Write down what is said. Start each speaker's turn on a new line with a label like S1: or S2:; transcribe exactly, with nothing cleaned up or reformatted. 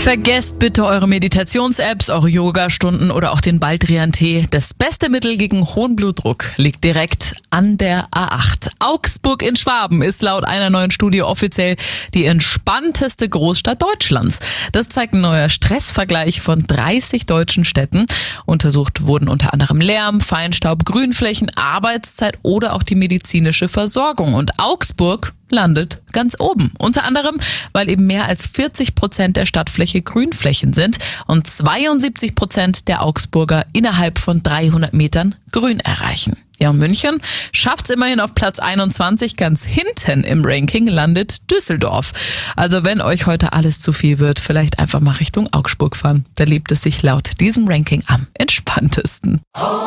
S1: Vergesst bitte eure Meditations-Apps, eure Yoga-Stunden oder auch den Baldrian-Tee. Das beste Mittel gegen hohen Blutdruck liegt direkt an der A acht. Augsburg in Schwaben ist laut einer neuen Studie offiziell die entspannteste Großstadt Deutschlands. Das zeigt ein neuer Stressvergleich von dreißig deutschen Städten. Untersucht wurden unter anderem Lärm, Feinstaub, Grünflächen, Arbeitszeit oder auch die medizinische Versorgung. Und Augsburg landet ganz oben. Unter anderem, weil eben mehr als vierzig Prozent der Stadtfläche Grünflächen sind und zweiundsiebzig Prozent der Augsburger innerhalb von dreihundert Metern Grün erreichen. Ja, München schafft's immerhin auf Platz einundzwanzig, ganz hinten im Ranking landet Düsseldorf. Also wenn euch heute alles zu viel wird, vielleicht einfach mal Richtung Augsburg fahren. Da lebt es sich laut diesem Ranking am entspanntesten.